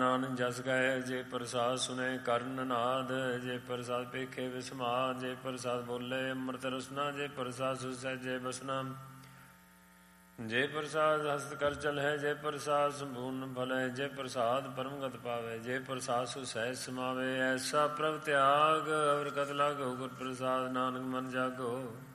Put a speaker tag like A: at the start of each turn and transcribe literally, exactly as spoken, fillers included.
A: ਨਾਨਕ ਜਸ ਗਾਏ। ਜੇ ਪ੍ਰਸਾਦ ਸੁਨੇ ਕਰਨ ਨਾਦ, ਜੇ ਪ੍ਰਸਾਦ ਪੇਖੇ ਵਿਸਮਾਦ, ਜੇ ਪ੍ਰਸਾਦ ਬੋਲੇ ਅੰਮ੍ਰਿਤ ਰਸਨਾ, ਜੇ ਪ੍ਰਸਾਦ ਸੁਸਹਿਜੇ ਬਸਨਾ, ਜੇ ਪ੍ਰਸਾਦ ਹਸਤ ਕਰ ਚਲਹਿ, ਜੇ ਪ੍ਰਸਾਦ ਸੰਪੂਰਨ ਫਲੈ, ਜੇ ਪ੍ਰਸਾਦ ਪਰਮਗਤ ਪਾਵੇ, ਜੇ ਪ੍ਰਸਾਦ ਸੁਸਹਿਜ ਸਮਾਵੇ। ਐਸਾ ਪ੍ਰਭ ਤਿਆਗ ਅਵਰ ਕਤ ਲਾਗੋ, ਗੁਰ ਪ੍ਰਸਾਦ ਨਾਨਕ ਮਨ ਜਾਗੋ।